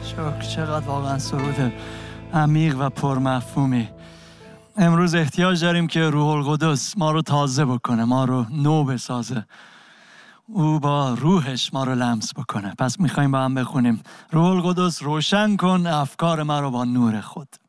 چقدر واقعا سرود عمیق و پرمفهومی. امروز احتیاج داریم که روح القدس ما رو تازه بکنه، ما رو نو بسازه، او با روحش ما رو لمس بکنه. پس میخوایم با هم بخونیم: روح القدس روشن کن افکار ما رو با نور خود.